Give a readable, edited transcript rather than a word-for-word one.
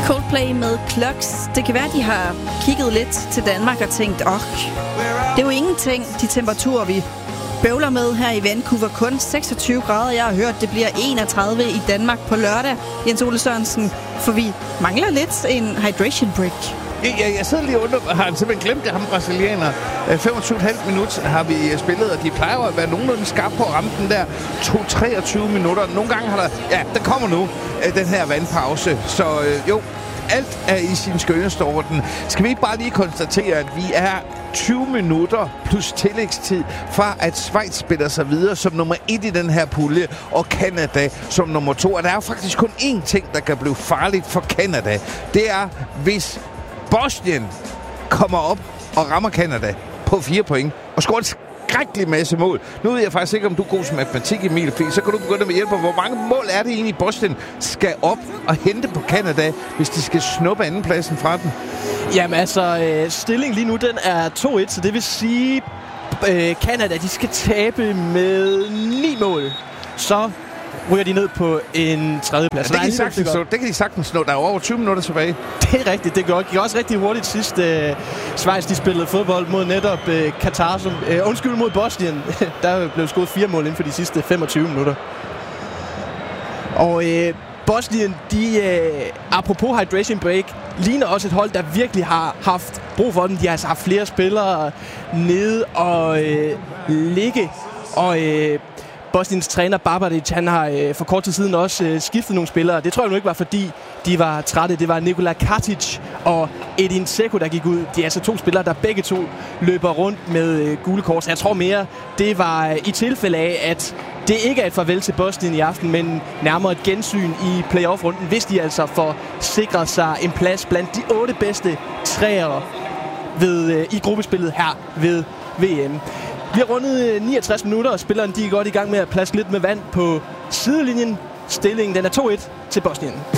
Coldplay med Clocks. Det kan være, de har kigget lidt til Danmark og tænkt, det er jo ingenting, de temperaturer, vi bøvler med her i Vancouver. Kun 26 grader. Jeg har hørt, det bliver 31 i Danmark på lørdag, Jens Ole Sørensen, for vi mangler lidt en hydration break. Jeg sidder lige under, har han simpelthen glemt det, ham brasilianer. 25,5 minutter har vi spillet, og de plejer at være nogenlunde skarpe på at ramme den der 23 minutter. Nogle gange har der kommer nu den her vandpause, så jo, alt er i sin skønneste orden. Skal vi ikke bare lige konstatere, at vi er 20 minutter plus tillægstid fra, at Schweiz spiller sig videre som nummer 1 i den her pulje, og Canada som nummer 2. Og der er jo faktisk kun én ting, der kan blive farligt for Canada. Det er, hvis Bosnien kommer op og rammer Canada på 4 point og scorer en skrækkelig masse mål. Nu ved jeg faktisk ikke, om du er god som matematik, Emil, fordi så kan du begynde med hjælp på, hvor mange mål er det egentlig, Bosnien skal op og hente på Canada, hvis de skal snuppe andenpladsen fra den? Jamen altså, stillingen lige nu, den er 2-1, så det vil sige, Canada, de skal tabe med 9 mål. Så ryger de ned på en tredjeplads. Ja, det kan de sagtens nå. Der er over 20 minutter tilbage. Det er rigtigt. Det gik også rigtig hurtigt sidst. Schweiz, de spillede fodbold mod netop Katar. Mod Bosnien. Der blev scoret 4 mål inden for de sidste 25 minutter. Og Bosnien, de apropos hydration break, ligner også et hold, der virkelig har haft brug for den. De har altså haft flere spillere nede og ligge. Og Bosniens træner Barbaric, han har for kort tid siden også skiftet nogle spillere. Det tror jeg nu ikke var, fordi de var trætte. Det var Nikola Katic og Edin Dzeko, der gik ud. De er altså 2 spillere, der begge to løber rundt med gule kort. Jeg tror mere, det var i tilfælde af, at det ikke er et farvel til Bosnien i aften, men nærmere et gensyn i playoff-runden, hvis de altså får sikret sig en plads blandt de 8 bedste træere i gruppespillet her ved VM. Vi har rundet 69 minutter, og spillerne de er godt i gang med at plaske lidt med vand på sidelinjen. Stillingen den er 2-1 til Bosnien.